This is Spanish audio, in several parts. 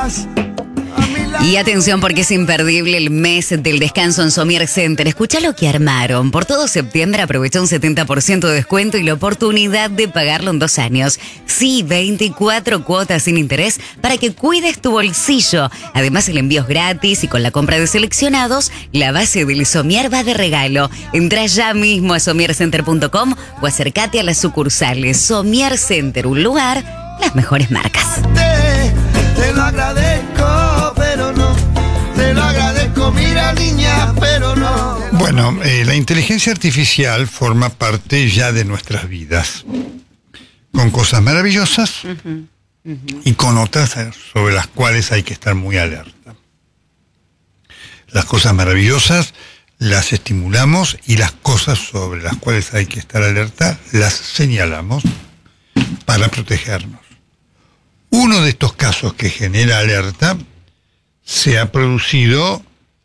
estás. Y atención porque es imperdible el mes del descanso en Somier Center. Escucha lo que armaron. Por todo septiembre aprovecha un 70% de descuento y la oportunidad de pagarlo en 2 años. Sí, 24 cuotas sin interés para que cuides tu bolsillo. Además el envío es gratis y con la compra de seleccionados, la base del Somier va de regalo. Entra ya mismo a somiercenter.com o acércate a las sucursales. Somier Center, un lugar, las mejores marcas. Te lo agradezco, pero no. Te lo agradezco, mira niña, pero no. Bueno, la inteligencia artificial forma parte ya de nuestras vidas, con cosas maravillosas y con otras sobre las cuales hay que estar muy alerta. Las cosas maravillosas las estimulamos y las cosas sobre las cuales hay que estar alerta las señalamos para protegernos. Uno de estos casos que genera alerta se ha producido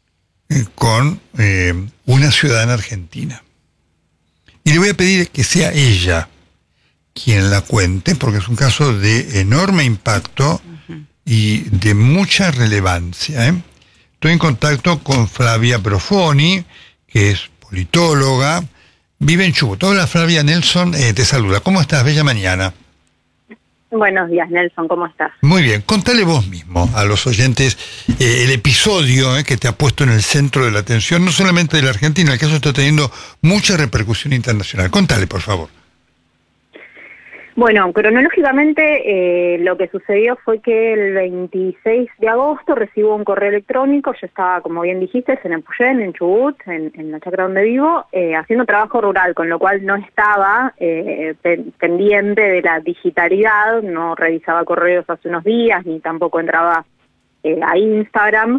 con una ciudadana argentina. Y le voy a pedir que sea ella quien la cuente, porque es un caso de enorme impacto y de mucha relevancia. Estoy en contacto con Flavia Brofoni, que es politóloga, vive en Chubut. Hola Flavia, Nelson te saluda. ¿Cómo estás? Bella mañana. Buenos días, Nelson, ¿cómo estás? Muy bien, contale vos mismo a los oyentes el episodio que te ha puesto en el centro de la atención, no solamente de la Argentina, el caso está teniendo mucha repercusión internacional. Contale, por favor. Bueno, cronológicamente lo que sucedió fue que el 26 de agosto recibo un correo electrónico. Yo estaba, como bien dijiste, en Epuyén, en Chubut, en la chacra donde vivo, haciendo trabajo rural, con lo cual no estaba pendiente de la digitalidad, no revisaba correos hace unos días, ni tampoco entraba a Instagram.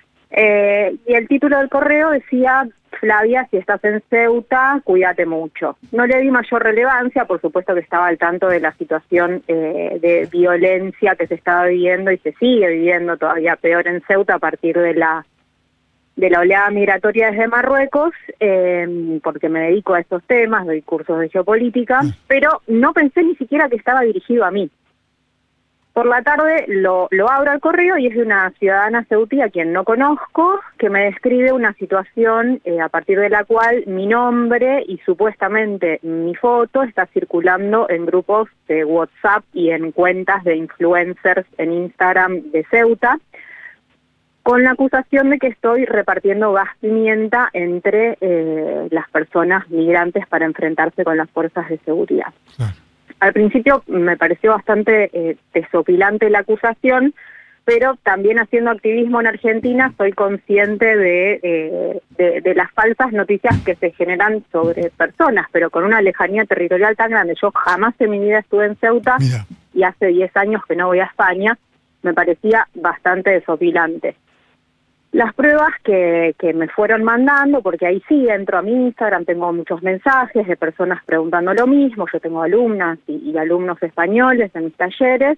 Y el título del correo decía: Flavia, si estás en Ceuta, cuídate mucho. No le di mayor relevancia, por supuesto que estaba al tanto de la situación de violencia que se estaba viviendo y se sigue viviendo todavía peor en Ceuta a partir de la oleada migratoria desde Marruecos, porque me dedico a estos temas, doy cursos de geopolítica, pero no pensé ni siquiera que estaba dirigido a mí. Por la tarde lo abro al correo y es de una ciudadana ceutí a quien no conozco, que me describe una situación a partir de la cual mi nombre y supuestamente mi foto está circulando en grupos de WhatsApp y en cuentas de influencers en Instagram de Ceuta, con la acusación de que estoy repartiendo gas pimienta entre las personas migrantes para enfrentarse con las fuerzas de seguridad. Al principio me pareció bastante desopilante la acusación, pero también haciendo activismo en Argentina soy consciente de las falsas noticias que se generan sobre personas, pero con una lejanía territorial tan grande. Yo jamás en mi vida estuve en Ceuta. Mira. Y hace 10 años que no voy a España, me parecía bastante desopilante. Las pruebas que me fueron mandando, porque ahí sí entro a mi Instagram, tengo muchos mensajes de personas preguntando lo mismo, yo tengo alumnas y alumnos españoles en mis talleres,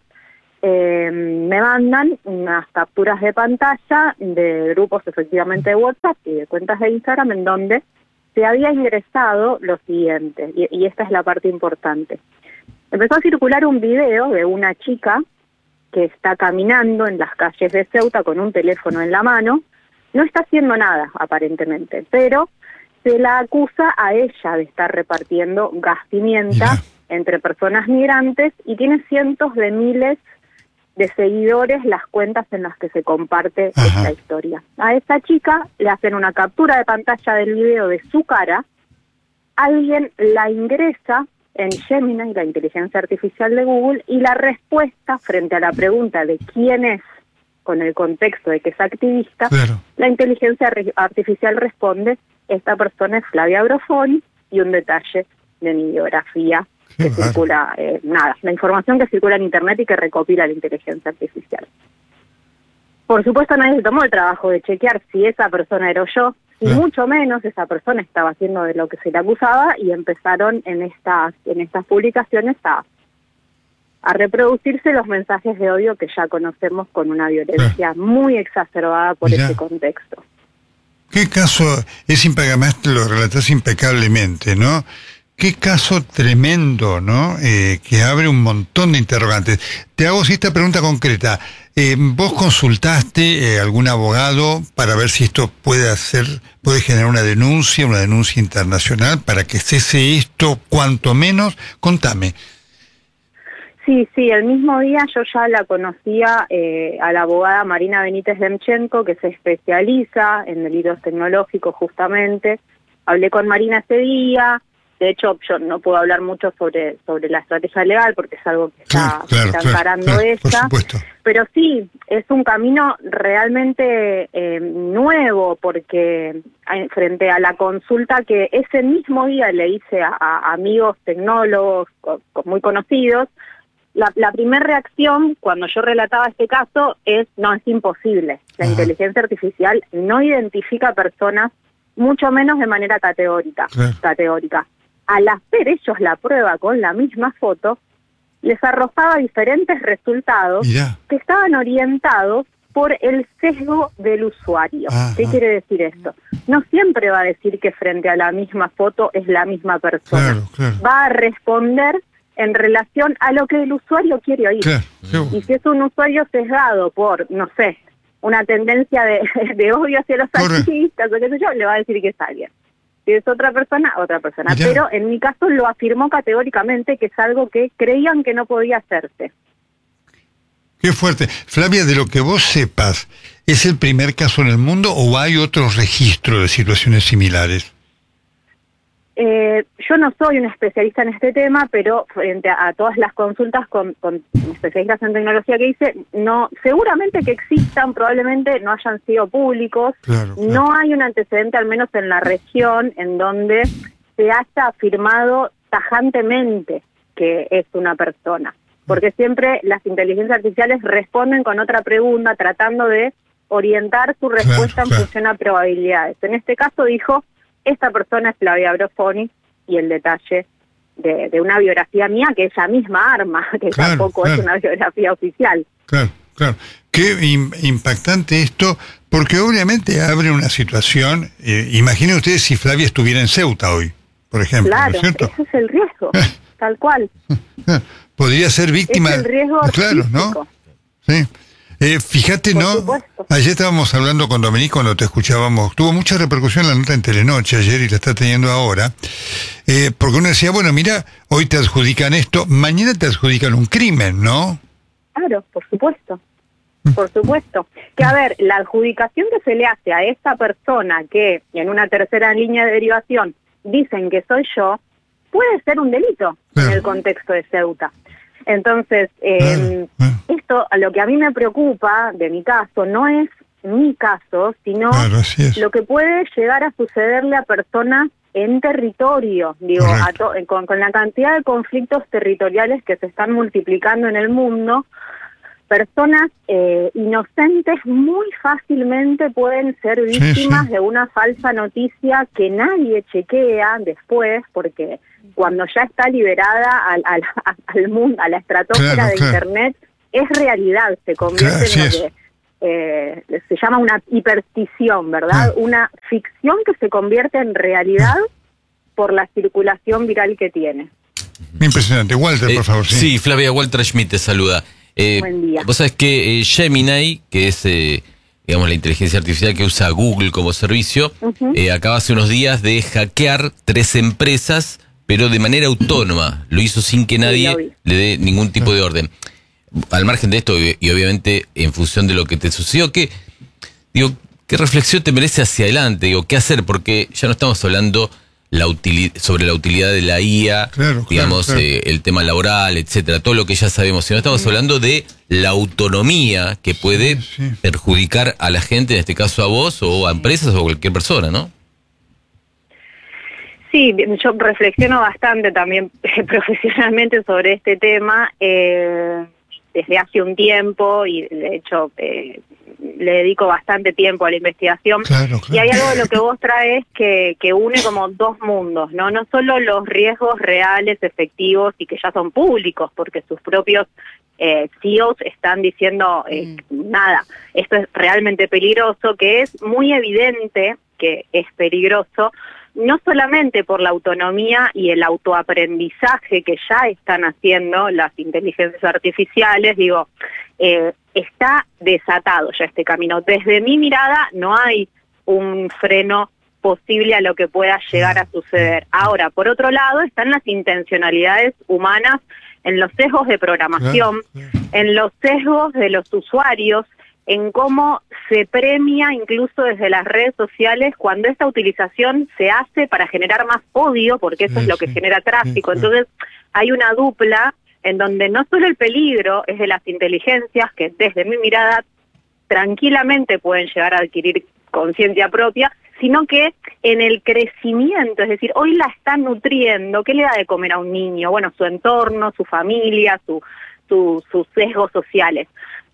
me mandan unas capturas de pantalla de grupos efectivamente de WhatsApp y de cuentas de Instagram en donde se había ingresado lo siguiente, y esta es la parte importante. Empezó a circular un video de una chica que está caminando en las calles de Ceuta con un teléfono en la mano, no está haciendo nada aparentemente, pero se la acusa a ella de estar repartiendo gas pimienta entre personas migrantes y tiene cientos de miles de seguidores las cuentas en las que se comparte esta historia. A esta chica le hacen una captura de pantalla del video de su cara, alguien la ingresa en Gemini, la inteligencia artificial de Google, y la respuesta frente a la pregunta de quién es, con el contexto de que es activista, la inteligencia artificial responde: esta persona es Flavia Brofoni, y un detalle de mi biografía que circula, la información que circula en Internet y que recopila la inteligencia artificial. Por supuesto nadie se tomó el trabajo de chequear si esa persona era yo, y mucho menos esa persona estaba haciendo de lo que se le acusaba, y empezaron en estas publicaciones a reproducirse los mensajes de odio que ya conocemos, con una violencia muy exacerbada por ese contexto. ¿Qué caso es impecable? Lo relatás impecablemente, ¿no? Qué caso tremendo, ¿no? Que abre un montón de interrogantes. Te hago esta pregunta concreta. ¿Vos consultaste algún abogado para ver si esto puede generar una denuncia internacional para que cese esto cuanto menos? Contame. Sí, el mismo día yo ya la conocía a la abogada Marina Benítez Demchenko, que se especializa en delitos tecnológicos justamente. Hablé con Marina ese día. De hecho, yo no puedo hablar mucho sobre la estrategia legal porque es algo que está encarando ella. Pero sí, es un camino realmente nuevo porque frente a la consulta que ese mismo día le hice a amigos tecnólogos muy conocidos, la primera reacción cuando yo relataba este caso es: no, es imposible. La inteligencia artificial no identifica personas, mucho menos de manera categórica. Al hacer ellos la prueba con la misma foto, les arrojaba diferentes resultados que estaban orientados por el sesgo del usuario. ¿Qué quiere decir esto? No siempre va a decir que frente a la misma foto es la misma persona. Va a responder en relación a lo que el usuario quiere oír. Y si es un usuario sesgado por, no sé, una tendencia de odio hacia los artistas o qué sé yo, le va a decir que es alguien. Si es otra persona. Pero en mi caso lo afirmó categóricamente que es algo que creían que no podía hacerse. Qué fuerte. Flavia, de lo que vos sepas, ¿es el primer caso en el mundo o hay otros registros de situaciones similares? Yo no soy una especialista en este tema, pero frente a todas las consultas con especialistas en tecnología que hice, no, seguramente que existan, probablemente no hayan sido públicos. No hay un antecedente, al menos en la región, en donde se haya afirmado tajantemente que es una persona. Porque siempre las inteligencias artificiales responden con otra pregunta, tratando de orientar su respuesta en función a probabilidades. En este caso dijo: esta persona es Flavia Brofoni, y el detalle de una biografía mía que ella misma arma, que tampoco es una biografía oficial. Qué impactante esto, porque obviamente abre una situación. Imaginen ustedes si Flavia estuviera en Ceuta hoy, por ejemplo. Claro, ¿no es cierto? Ese es el riesgo, tal cual. Podría ser víctima. Es el riesgo artístico. ¿No? Sí. Fíjate, ¿no? Ayer estábamos hablando con Dominique cuando te escuchábamos. Tuvo mucha repercusión la nota en Telenoche ayer y la está teniendo ahora. Porque uno decía, bueno, mira, hoy te adjudican esto, mañana te adjudican un crimen, ¿no? Claro, por supuesto. Por supuesto. Que, a ver, la adjudicación que se le hace a esta persona que en una tercera línea de derivación dicen que soy yo, puede ser un delito en el contexto de Ceuta. Entonces, esto, lo que a mí me preocupa de mi caso, no es mi caso, sino lo que puede llegar a sucederle a personas en territorio, digo, con la cantidad de conflictos territoriales que se están multiplicando en el mundo. Personas inocentes muy fácilmente pueden ser víctimas de una falsa noticia que nadie chequea después, porque cuando ya está liberada al mundo, a la estratosfera de Internet, es realidad, se convierte en lo que se llama una hiperstición, ¿verdad? Una ficción que se convierte en realidad por la circulación viral que tiene. Impresionante. Walter, por favor. Sí, Flavia, Walter Schmidt te saluda. Buen día. Vos sabés que Gemini, que es digamos la inteligencia artificial que usa Google como servicio, acaba hace unos días de hackear 3 empresas, pero de manera autónoma. Lo hizo sin que nadie le dé ningún tipo de orden. Al margen de esto, y obviamente en función de lo que te sucedió, ¿qué reflexión te merece hacia adelante? ¿Qué hacer? Porque ya no estamos hablando sobre la utilidad de la IA, digamos, el tema laboral, etcétera, todo lo que ya sabemos, sino estamos hablando de la autonomía que puede perjudicar a la gente, en este caso a vos o a empresas o a cualquier persona, ¿no? Sí, yo reflexiono bastante también profesionalmente sobre este tema desde hace un tiempo, y de hecho le dedico bastante tiempo a la investigación. Y hay algo de lo que vos traes que une como 2 mundos, ¿no? No solo los riesgos reales, efectivos y que ya son públicos, porque sus propios CEOs están diciendo nada, esto es realmente peligroso, que es muy evidente que es peligroso, no solamente por la autonomía y el autoaprendizaje que ya están haciendo las inteligencias artificiales, digo, está desatado ya este camino. Desde mi mirada no hay un freno posible a lo que pueda llegar a suceder. Ahora, por otro lado, están las intencionalidades humanas en los sesgos de programación, en los sesgos de los usuarios, en cómo se premia incluso desde las redes sociales cuando esta utilización se hace para generar más odio, porque eso es lo que genera tráfico. Entonces, hay una dupla en donde no solo el peligro es de las inteligencias, que desde mi mirada tranquilamente pueden llegar a adquirir conciencia propia, sino que en el crecimiento, es decir, hoy la están nutriendo. ¿Qué le da de comer a un niño? Bueno, su entorno, su familia, sus sesgos sociales.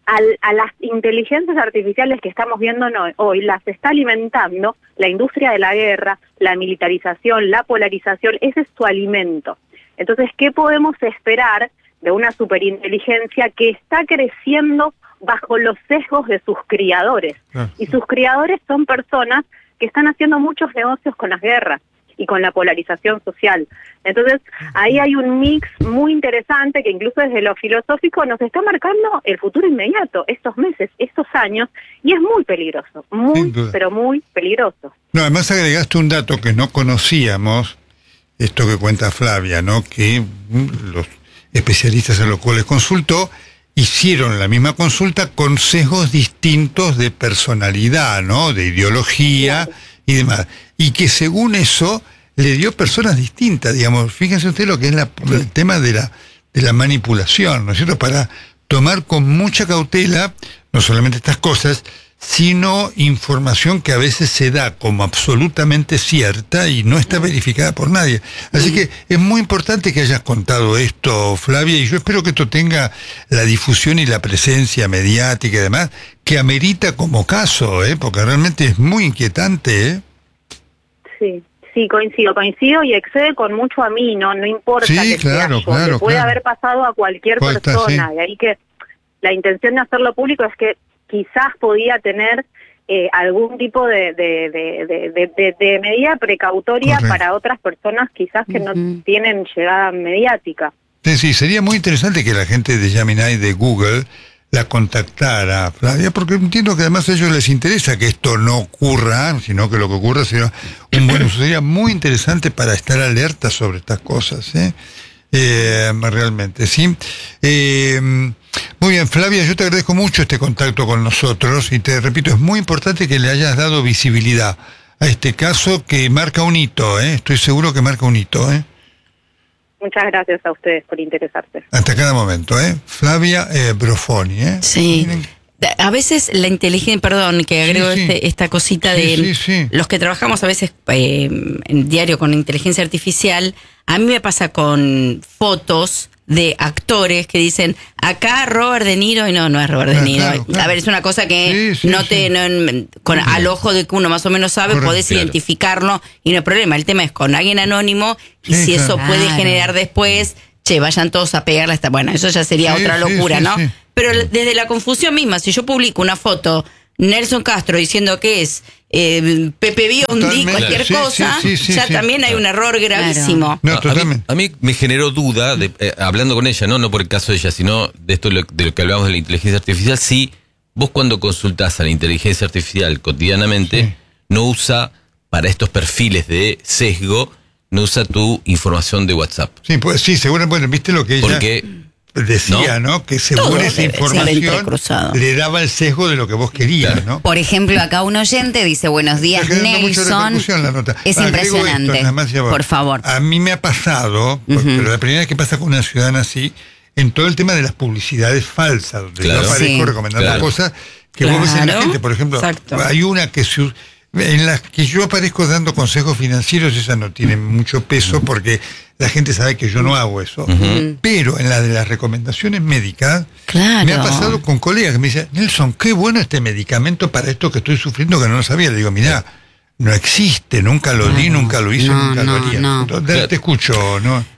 A las inteligencias artificiales que estamos viendo hoy las está alimentando la industria de la guerra, la militarización, la polarización. Ese es su alimento. Entonces, ¿qué podemos esperar de una superinteligencia que está creciendo bajo los sesgos de sus criadores? Y sus criadores son personas que están haciendo muchos negocios con las guerras y con la polarización social. Entonces, ahí hay un mix muy interesante que incluso desde lo filosófico nos está marcando el futuro inmediato, estos meses, estos años, y es muy peligroso, muy, pero muy peligroso. No, además agregaste un dato que no conocíamos, esto que cuenta Flavia, ¿no? Que los especialistas a los cuales consultó hicieron la misma consulta con sesgos distintos de personalidad, ¿no? De ideología y demás. Y que según eso le dio personas distintas, digamos. Fíjense usted lo que es el tema de la manipulación, ¿no es cierto? Para tomar con mucha cautela, no solamente estas cosas, sino información que a veces se da como absolutamente cierta y no está verificada por nadie. Así que es muy importante que hayas contado esto, Flavia, y yo espero que esto tenga la difusión y la presencia mediática y demás, que amerita como caso, porque realmente es muy inquietante, Sí, coincido y excede con mucho a mí, no importa que sea yo, que puede haber pasado a cualquier persona, y ahí que la intención de hacerlo público es que quizás podía tener algún tipo de medida precautoria para otras personas quizás que no tienen llegada mediática. Sí, sería muy interesante que la gente de Gemini de Google la contactara, Flavia, porque entiendo que además a ellos les interesa que esto no ocurra, sino que lo que ocurra sería un buen uso. Sería muy interesante para estar alerta sobre estas cosas, realmente, ¿sí? Muy bien, Flavia, yo te agradezco mucho este contacto con nosotros y te repito, es muy importante que le hayas dado visibilidad a este caso que marca un hito, estoy seguro que marca un hito, Muchas gracias a ustedes por interesarse. Hasta cada momento, Flavia Brofoni, Sí. A veces la inteligencia, perdón, que agrego esta cosita los que trabajamos a veces en diario con inteligencia artificial, a mí me pasa con fotos de actores que dicen, acá Robert De Niro, y no es Robert De Niro. Claro. A ver, es una cosa que al ojo de que uno más o menos sabe, podés identificarlo y no hay problema. El tema es con alguien anónimo y si eso puede generar después, vayan todos a pegarla hasta... Bueno, eso ya sería otra locura, ¿no? Pero desde la confusión misma, si yo publico una foto, Nelson Castro diciendo que es Pepe Biondi, cualquier cosa, también hay un error gravísimo. No, totalmente. A mí me generó duda, hablando con ella, no por el caso de ella, sino de esto de lo que hablamos de la inteligencia artificial, si vos cuando consultás a la inteligencia artificial cotidianamente, no usa, para estos perfiles de sesgo, no usa tu información de WhatsApp. Sí, pues seguramente, bueno, viste lo que ella... Porque decía, ¿no? Que según esa información le daba el sesgo de lo que vos querías, ¿no? Por ejemplo, acá un oyente dice, buenos días, Nelson. La nota. Es impresionante. Por favor. A mí me ha pasado, pero la primera vez que pasa con una ciudadana así, en todo el tema de las publicidades falsas, donde yo aparezco recomendando cosas que vos ves en la gente. Por ejemplo, hay una que en las que yo aparezco dando consejos financieros, esa no tiene mucho peso porque la gente sabe que yo no hago eso. Pero en la de las recomendaciones médicas, me ha pasado con colegas que me dicen, Nelson, qué bueno este medicamento para esto que estoy sufriendo que no lo sabía. Le digo, mirá, no existe, nunca lo di, nunca lo hice, nunca lo haría. Entonces, te escucho, ¿no?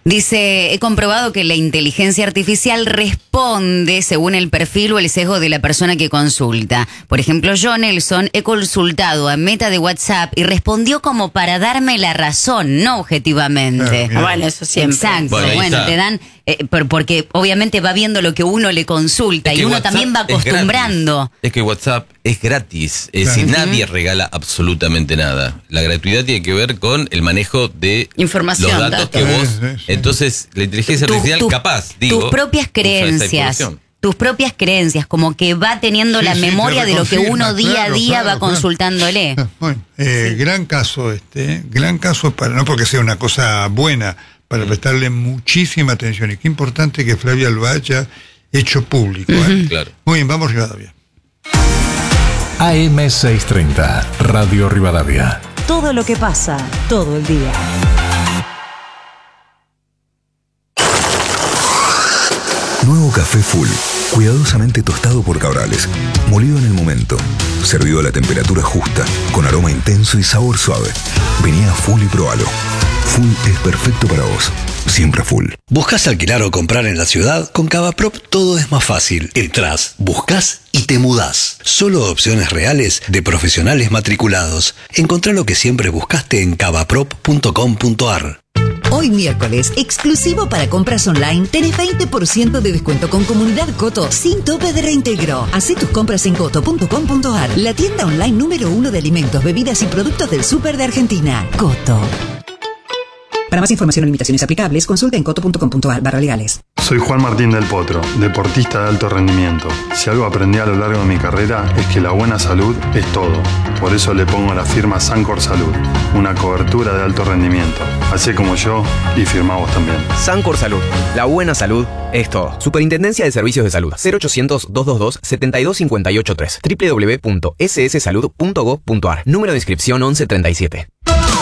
Dice, he comprobado que la inteligencia artificial responde según el perfil o el sesgo de la persona que consulta. Por ejemplo, yo, Nelson, he consultado a Meta de WhatsApp y respondió como para darme la razón, no objetivamente. Bueno, eso siempre. Exacto, bueno, te dan... porque obviamente va viendo lo que uno le consulta y uno WhatsApp también va acostumbrando. Es que WhatsApp es gratis, es decir, nadie regala absolutamente nada. La gratuidad tiene que ver con el manejo de información, los datos que vos... Entonces, la inteligencia artificial tus propias creencias. Tus propias creencias, como que va teniendo la memoria de lo que uno día a día va consultándole. Bueno, gran caso gran caso para, no porque sea una cosa buena, para prestarle muchísima atención. Y qué importante que Flavia lo haya hecho público. Claro. Muy bien, vamos Rivadavia. AM630, Radio Rivadavia. Todo lo que pasa, todo el día. Nuevo café Full, cuidadosamente tostado por Cabrales, molido en el momento, servido a la temperatura justa, con aroma intenso y sabor suave. Vení a Full y probalo. Full es perfecto para vos. Siempre Full. ¿Buscas alquilar o comprar en la ciudad? Con Cavaprop todo es más fácil. Entrás, buscas y te mudás. Solo opciones reales de profesionales matriculados. Encontrá lo que siempre buscaste en cavaprop.com.ar. Hoy miércoles, exclusivo para compras online, tenés 20% de descuento con Comunidad Coto sin tope de reintegro. Hacé tus compras en coto.com.ar, la tienda online número 1 de alimentos, bebidas y productos del súper de Argentina. Coto. Para más información o limitaciones aplicables, consulta en coto.com.ar/legales. Soy Juan Martín del Potro, deportista de alto rendimiento. Si algo aprendí a lo largo de mi carrera es que la buena salud es todo. Por eso le pongo la firma Sancor Salud, una cobertura de alto rendimiento. Hacé como yo y firmá vos también. Sancor Salud, la buena salud es todo. Superintendencia de Servicios de Salud, 0800-222-72583, www.sssalud.gov.ar, número de inscripción 1137.